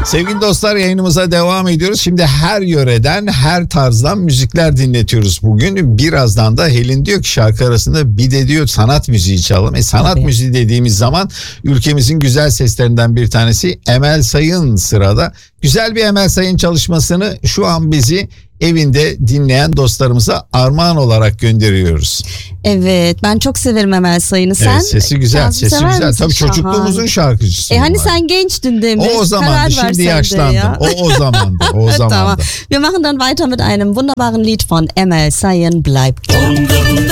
Sevgili dostlar, yayınımıza devam ediyoruz. Şimdi her yöreden, her tarzdan müzikler dinletiyoruz bugün. Birazdan da Helin diyor ki şarkı arasında bir de diyor sanat müziği çalalım. Sanat müziği dediğimiz zaman ülkemizin güzel seslerinden bir tanesi Emel Sayın sırada. Güzel bir Emel Sayın çalışmasını şu an bizi evinde dinleyen dostlarımıza armağan olarak gönderiyoruz. Evet, ben çok severim Emel Sayın'ı. Sen evet, sesi güzel, sesi güzel. Misin? Tabii çocukluğumuzun şarkıcısı. Hani sen gençtin demin. O zamandı, şimdi yaşlandım. Ya. O zamandı, o zamandı. Tamam. Wir machen dann weiter mit einem wunderbaren Lied von Emel Sayın, Bleib dran.